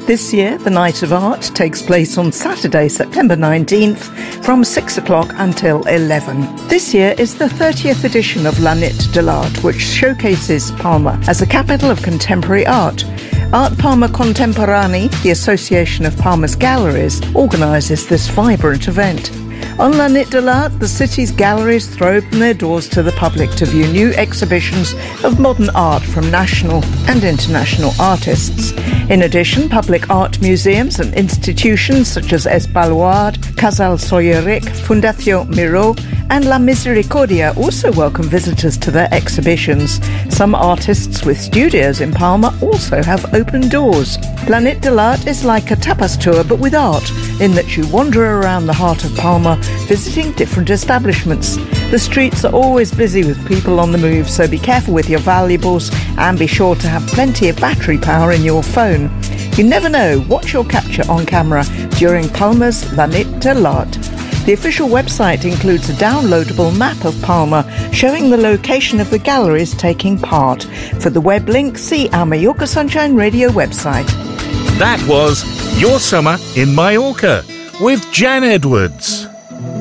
This year, the Night of Art takes place on Saturday, September 19th from 6 o'clock until 11. This year is the 30th edition of La Nit de l'Art, which showcases Palma as a capital of contemporary art. Art Palma Contemporani, the Association of Palma's Galleries, organises this vibrant event. On La Nit de l'Art, the city's galleries throw open their doors to the public to view new exhibitions of modern art from national and international artists. In addition, public art museums and institutions such as Es Baluard, Casal Soyeric, Fundación Miró and La Misericordia also welcome visitors to their exhibitions. Some artists with studios in Palma also have open doors. La Nit de l'Art is like a tapas tour but with art, in that you wander around the heart of Palma visiting different establishments. The streets are always busy with people on the move, so be careful with your valuables and be sure to have plenty of battery power in your phone. You never know what you'll capture on camera during Palma's La Nit de l'Art. The official website includes a downloadable map of Palma showing the location of the galleries taking part. For the web link, see our Mallorca Sunshine Radio website. That was Your Summer in Mallorca with Jan Edwards.